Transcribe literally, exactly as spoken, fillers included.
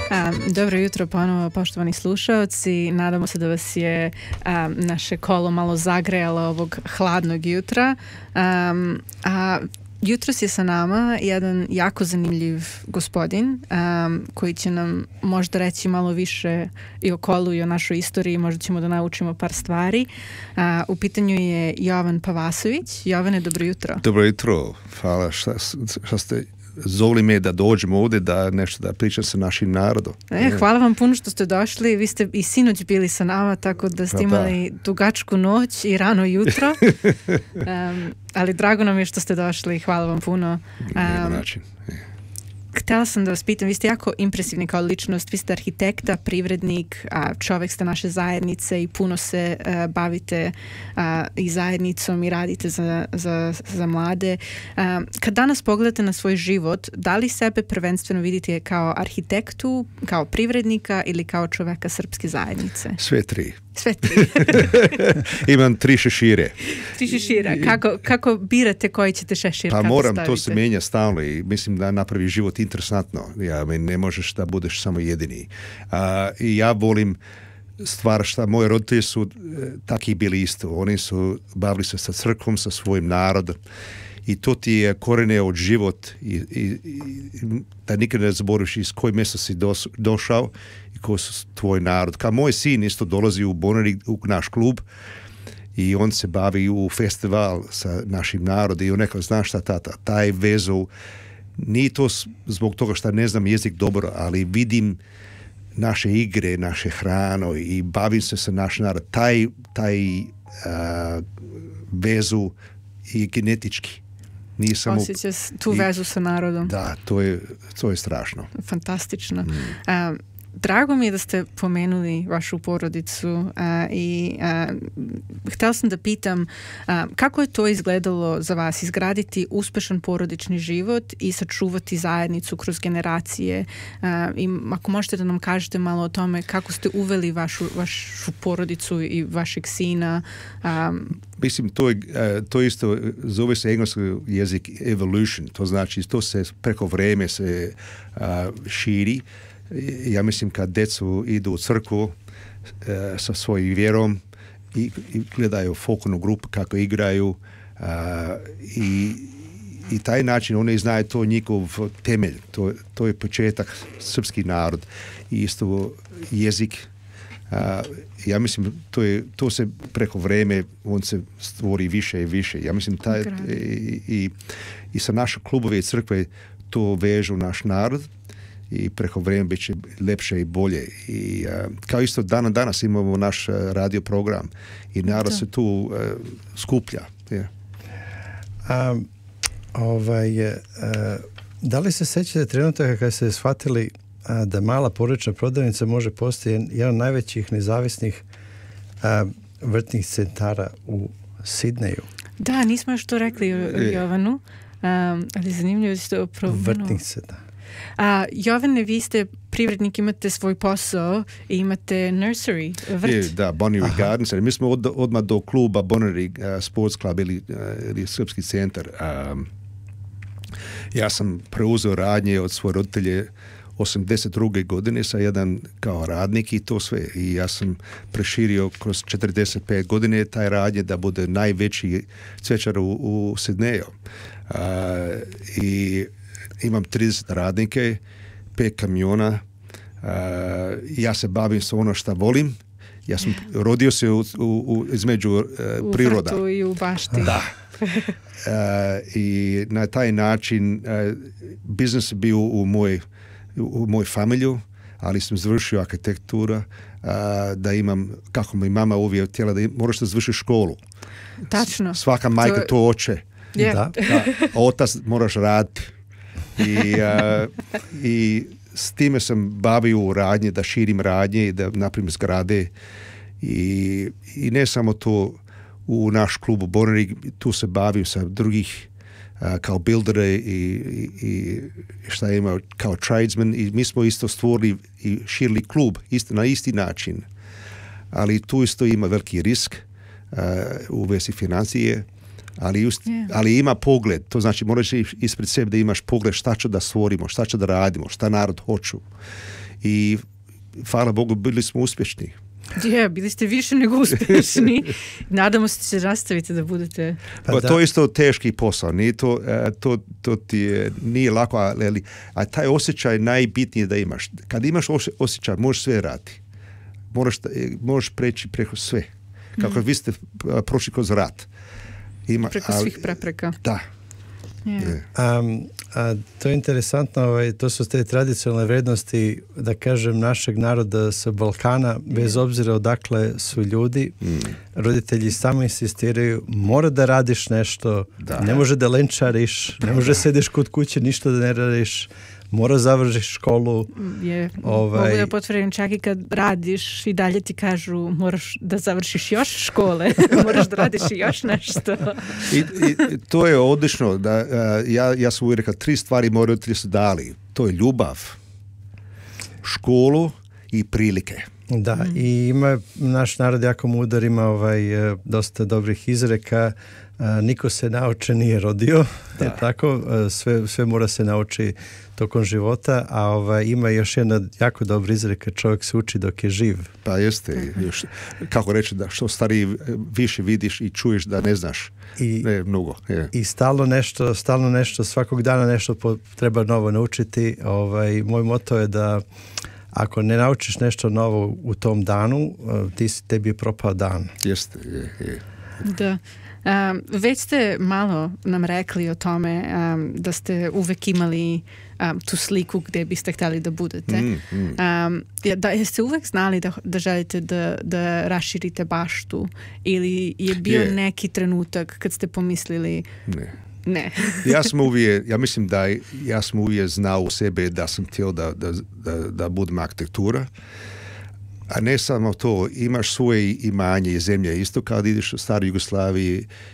Um, dobro jutro ponovo, poštovani slušaoci. Nadamo se da vas je um, naše kolo malo zagrejalo ovog hladnog jutra. Um, a jutros je sa nama jedan jako zanimljiv gospodin um, koji će nam možda reći malo više i o kolu i o našoj istoriji. Možda ćemo da naučimo par stvari. Uh, u pitanju je Jovan Pavasović. Jovane, dobro jutro. Dobro jutro. Hvala šta, šta ste zovli me da dođem ovdje, da nešto da pričam sa našim narodom. E, hvala vam puno što ste došli. Vi ste i sinoć bili sa nama, tako da ste imali dugačku noć i rano jutro. Um, ali drago nam je što ste došli i hvala vam puno. Um, način. Htjela sam da vas pitam, vi ste jako impresivni kao ličnost, vi ste arhitekta, privrednik, a čovjek ste naše zajednice i puno se uh, bavite uh, i zajednicom i radite za, za, za mlade. Uh, kad danas pogledate na svoj život, da li sebe prvenstveno vidite kao arhitektu, kao privrednika ili kao čovjeka srpske zajednice? Sve tri. Sve tri. Imam tri šešire. Tri šešira. Kako, kako birate koji ćete šešir? Pa kako moram, stavite? to se menja stalno i mislim da napravi život interesantno. Ja, ne možeš da budeš samo jedini. A, i ja volim stvar šta moji roditelji su e, taki bili isto. Oni su bavili se sa crkvom, sa svojim narodom. I to ti je korene od život i, i, i da nikad ne zaboraviš iz koje mjesta si dos, došao i ko su tvoj narod. Kao moj sin isto dolazi u Bonari, u naš klub i on se bavi u festival sa našim narodom i on rekao, znaš šta tata, taj vezu, nije to zbog toga što ne znam jezik dobro, ali vidim naše igre, naše hrano i bavim se sa naš narod. Taj, taj uh, vezu je genetički. Samo... Osjeća tu vezu sa narodom. Da, to je, to je strašno. Fantastično. Mm. Um, drago mi je da ste pomenuli vašu porodicu uh, i uh, htjela sam da pitam uh, kako je to izgledalo za vas izgraditi uspešan porodični život i sačuvati zajednicu kroz generacije uh, i ako možete da nam kažete malo o tome kako ste uveli vašu, vašu porodicu i vašeg sina. Um, Mislim, to je, to isto zove se engleski jezik evolution, to znači to se preko vreme se uh, širi. Ja mislim kad djecu idu u crkvu uh, sa svojim vjerom i, i gledaju folklornu grupu kako igraju uh, i, i taj način oni znaju to njihov temelj, to, to je početak srpski narod i isto jezik. Uh, ja mislim to je to se preko vreme on se stvori više i više. Ja mislim taj i, i, i sa naše klubove i crkve to vežu naš narod i preko vreme bit će lepše i bolje. I uh, kao isto dan danas imamo naš uh, radio program i narod to. se tu uh, skuplja. Yeah. Um, ovaj, uh, da li se sećate trenutaka kada ste shvatili a, da mala porodična prodavnica može postati jedan od najvećih nezavisnih a, vrtnih centara u Sidneju? Da, nismo još to rekli Jovanu, um, ali zanimljivo je to promenuo. Vrtnice, da. A, Jovane, vi ste privrednik, imate svoj posao i imate nursery, vrt. Je, da, Bonnery Gardens. Mi smo od, odmah do kluba Bonnery uh, Sports Club ili, uh, ili Srpski centar. Um, ja sam preuzeo radnje od svoje roditelje osamdeset druge godine sa jedan kao radnik i to sve. I ja sam preširio kroz četrdeset pet godine taj radnje da bude najveći cvjećar u, u Sidneju. Uh, I imam trideset radnike, pet kamiona. Uh, ja se bavim sa ono što volim. Ja sam rodio se u, u, u, između uh, u priroda. U vrtu i u bašti. Da. Uh, I na taj način uh, biznis je bio u moj u moju familiju, ali sam završio arhitekturu, uh, da imam, kako mi mama uvijek htjela, da im, moraš da završiš školu. Tačno. Svaka majka to, to oče. Yeah. Da. Da. Otac moraš raditi. I, uh, I s time sam bavio u radnje, da širim radnje i da napravim zgrade. I, i ne samo to u naš klubu Bonnery, tu se bavim sa drugih Uh, kao buildere i, i, i šta ima kao tradesman i mi smo isto stvorili i širili klub isto, na isti način. Ali tu isto ima veliki risk uh, u vezi financije, ali, just, yeah. ali ima pogled. To znači moraš ispred sebe da imaš pogled šta će da stvorimo, šta će da radimo, šta narod hoću. i hvala Bogu bili smo uspješni. Je, bili ste više nego uspješni. Nadamo se da će nastaviti da budete... Pa, pa to je isto teški posao. Nije to, to, to ti je, nije lako, ali a taj osjećaj najbitnije da imaš. Kad imaš osjećaj, možeš sve raditi. Moraš, možeš preći preko sve. Kako mm. vi ste prošli kroz rat. Ima, preko ali, svih prepreka. Da. Yeah. Yeah. Um, a to je interesantno, ovaj, to su te tradicionalne vrednosti, da kažem, našeg naroda sa Balkana, yeah. bez obzira odakle su ljudi, mm. roditelji samo insistiraju, mora da radiš nešto, da. ne može da lenčariš, ne može da sediš kod kuće, ništa da ne radiš, mora završiš školu. Je, ovaj, mogu da potvrdim, čak i kad radiš i dalje ti kažu moraš da završiš još škole, moraš da radiš i još nešto. I, i to je odlično. Da, uh, ja, ja sam uvijek rekao, tri stvari moji roditelji su dali. To je ljubav, školu i prilike. Da, mm. i ima, naš narod jako mudar, ima ovaj, dosta dobrih izreka. Uh, niko se nauče nije rodio, je tako, uh, sve, sve mora se nauči tokom života, a ovaj, ima još jedna jako dobra izreka, čovjek se uči dok je živ. Pa jeste, još, kako reći, da što stariji više vidiš i čuješ da ne znaš I, ne, mnogo. Je. I stalno nešto, stalno nešto, svakog dana nešto po, treba novo naučiti. Ovaj, moj moto je da ako ne naučiš nešto novo u tom danu, ti, tebi je propao dan. Jeste, je, je. Da. Um, već ste malo nam rekli o tome um, da ste uvek imali um, tu sliku gdje biste htjeli da budete. Mm, mm. Um, da, jeste uvek znali da, da želite da, da raširite baštu ili je bio je. neki trenutak kad ste pomislili ne? Ne. ja sam uvijek, ja mislim da ja sam uvijek znao u sebe da sam htio da, da, da, da budem arhitektura. A ne samo to, imaš svoje imanje i zemlje. Isto kad ideš u staroj Jugoslaviji,